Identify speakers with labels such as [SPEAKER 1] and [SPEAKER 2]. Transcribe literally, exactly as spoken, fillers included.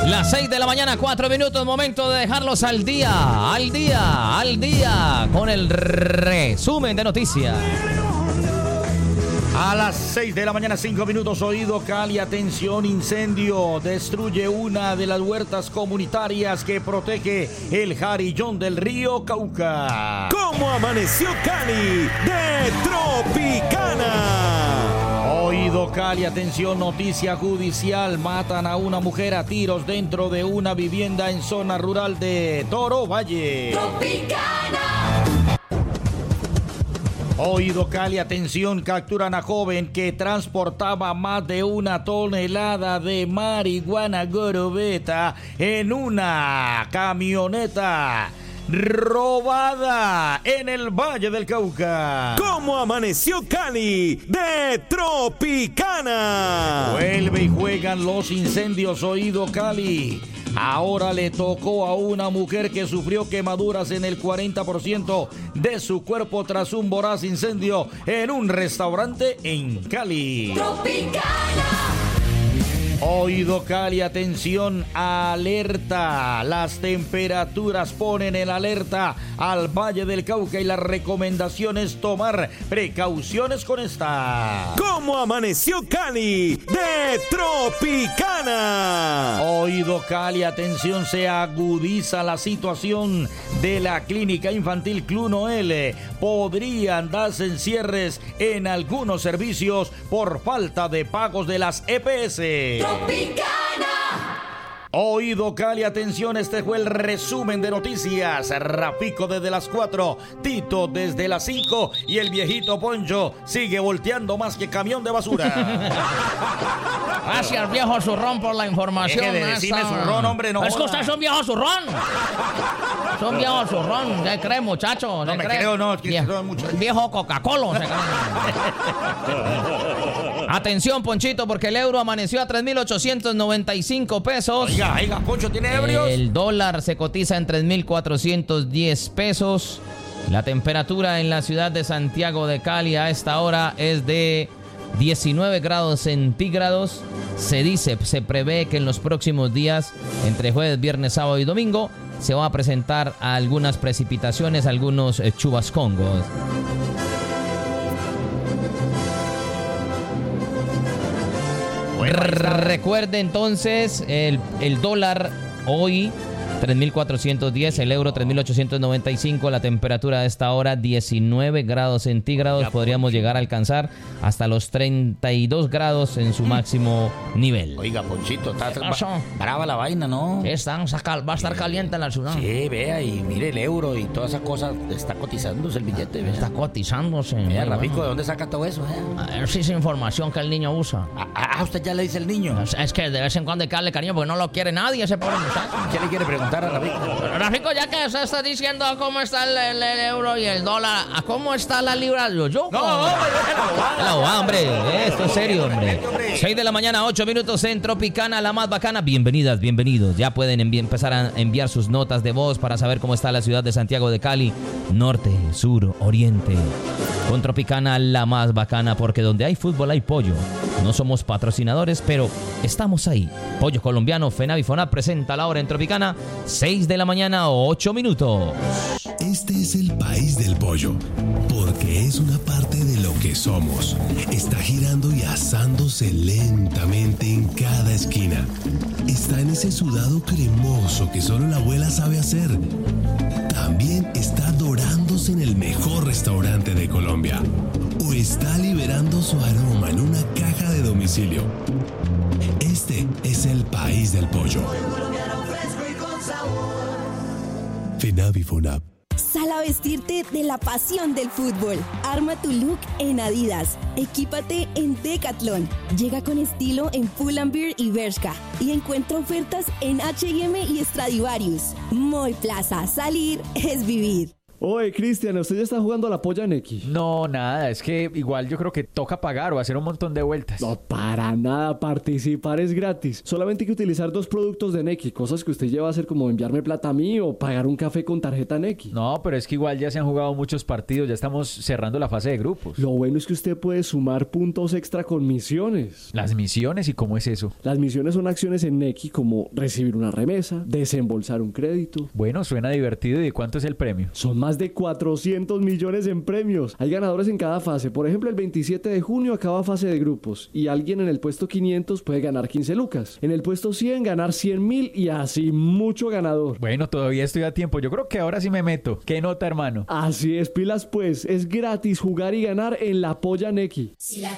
[SPEAKER 1] Las seis de la mañana, cuatro minutos, momento de dejarlos al día, al día, al día, con el resumen de noticias.
[SPEAKER 2] A las seis de la mañana, cinco minutos, oído Cali, atención, incendio, destruye una de las huertas comunitarias que protege el Jarillón del río Cauca.
[SPEAKER 3] ¿Cómo amaneció Cali de Tropicana?
[SPEAKER 2] Oído Cali, atención, noticia judicial, matan a una mujer a tiros dentro de una vivienda en zona rural de Toro Valle.
[SPEAKER 4] Tropicana.
[SPEAKER 2] Oído Cali, atención, capturan a joven que transportaba más de una tonelada de marihuana gorobeta en una camioneta robada en el Valle del Cauca.
[SPEAKER 3] ¿Cómo amaneció Cali de Tropicana?
[SPEAKER 2] Vuelve y juegan los incendios, oído Cali. Ahora le tocó a una mujer que sufrió quemaduras en el cuarenta por ciento de su cuerpo tras un voraz incendio en un restaurante en Cali.
[SPEAKER 4] Tropicana.
[SPEAKER 2] Oído Cali, atención, alerta. Las temperaturas ponen en alerta al Valle del Cauca y la recomendación es tomar precauciones con esta.
[SPEAKER 3] ¿Cómo amaneció Cali de Tropicana?
[SPEAKER 2] Oído Cali, atención, se agudiza la situación de la clínica infantil Club Noel. Podrían darse cierres en algunos servicios por falta de pagos de las E P S.
[SPEAKER 4] Tropicana.
[SPEAKER 2] Oído Cali, atención, este fue el resumen de noticias. Rapico desde las cuatro, Tito desde las cinco y el viejito Poncho sigue volteando más que camión de basura.
[SPEAKER 1] Gracias, viejo zurrón, por la información.
[SPEAKER 2] Deje de decirme zurrón, hombre, no.
[SPEAKER 1] Es que usted es un viejo zurrón. Es un viejo zurrón. ¿Qué cree, muchacho?
[SPEAKER 2] No me
[SPEAKER 1] cree?
[SPEAKER 2] creo, no. Es que
[SPEAKER 1] Viejo,
[SPEAKER 2] mucho.
[SPEAKER 1] viejo Coca-Cola. se cree. Atención, Ponchito, porque el euro amaneció a tres mil ochocientos noventa y cinco pesos.
[SPEAKER 2] Oiga, oiga, Poncho, ¿tiene ebrios?
[SPEAKER 1] El dólar se cotiza en tres mil cuatrocientos diez pesos. La temperatura en la ciudad de Santiago de Cali a esta hora es de diecinueve grados centígrados. Se dice, se prevé que en los próximos días, entre jueves, viernes, sábado y domingo, se van a presentar algunas precipitaciones, algunos eh, chubascongos. Recuerde entonces, el, el dólar hoy tres mil cuatrocientos diez, el euro tres mil ochocientos noventa y cinco, la temperatura a esta hora diecinueve grados centígrados, ya, podríamos llegar a alcanzar hasta los treinta y dos grados en su máximo nivel.
[SPEAKER 2] Oiga, Ponchito, está ba- brava la vaina, ¿no?
[SPEAKER 1] Están, va a estar caliente en la ciudad.
[SPEAKER 2] Sí, vea, y mire el euro y todas esas cosas, está cotizándose el billete, vea.
[SPEAKER 1] Está cotizándose.
[SPEAKER 2] Mira, Rapico, bueno. ¿De dónde saca todo eso? Eh?
[SPEAKER 1] A ver si es información que el niño usa.
[SPEAKER 2] Ah, usted ya le dice el niño.
[SPEAKER 1] Es, es que de vez en cuando hay que darle cariño porque no lo quiere nadie ese pobre muchacho.
[SPEAKER 2] ¿Qué le quiere preguntar a Rapico?
[SPEAKER 1] Rapico, ya que usted está diciendo cómo está el, el, el euro y el dólar, ¿a cómo está la libra? Yo, yo
[SPEAKER 2] no, hombre,
[SPEAKER 1] la bobada, hombre, esto es serio, hombre. seis de la mañana, ocho minutos en Tropicana, la más bacana. Bienvenidas, bienvenidos. Ya pueden envi- empezar a enviar sus notas de voz para saber cómo está la ciudad de Santiago de Cali, norte, sur, oriente. Con Tropicana, la más bacana, porque donde hay fútbol hay pollo. No somos patrocinadores, pero estamos ahí. Pollo Colombiano, FENAVI FONAP presenta la hora en Tropicana, seis de la mañana, ocho minutos.
[SPEAKER 5] Este es el país del pollo, porque es una parte de lo que somos. Está girando y asándose lentamente en cada esquina. Está en ese sudado cremoso que solo la abuela sabe hacer. También está dorándose en el mejor restaurante de Colombia. O está liberando su aroma en una caja de domicilio. Este es el país del pollo. FENAVI FONAP.
[SPEAKER 6] Sal a vestirte de la pasión del fútbol. Arma tu look en Adidas. Equípate en Decathlon. Llega con estilo en Pull&Bear y Bershka. Y encuentra ofertas en H y M y Stradivarius. Moy Plaza. Salir es vivir.
[SPEAKER 7] Oye, Cristian, ¿usted ya está jugando a la polla Neki?
[SPEAKER 8] No, nada, es que igual yo creo que toca pagar o hacer un montón de vueltas.
[SPEAKER 7] No, para nada, participar es gratis. Solamente hay que utilizar dos productos de Neki, cosas que usted lleva a hacer como enviarme plata a mí o pagar un café con tarjeta Neki.
[SPEAKER 8] No, pero es que igual ya se han jugado muchos partidos, ya estamos cerrando la fase de grupos.
[SPEAKER 7] Lo bueno es que usted puede sumar puntos extra con misiones.
[SPEAKER 8] ¿Las misiones? ¿Y cómo es eso?
[SPEAKER 7] Las misiones son acciones en Neki como recibir una remesa, desembolsar un crédito.
[SPEAKER 8] Bueno, suena divertido. ¿Y cuánto es el premio?
[SPEAKER 7] Son más de cuatrocientos millones en premios. Hay ganadores en cada fase. Por ejemplo, el veintisiete de junio acaba fase de grupos y alguien en el puesto quinientos puede ganar quince lucas. En el puesto cien ganar cien mil y así mucho ganador.
[SPEAKER 8] Bueno, todavía estoy a tiempo. Yo creo que ahora sí me meto. ¿Qué nota, hermano?
[SPEAKER 7] Así es, pilas pues. Es gratis jugar y ganar en la polla Neki.
[SPEAKER 4] Si la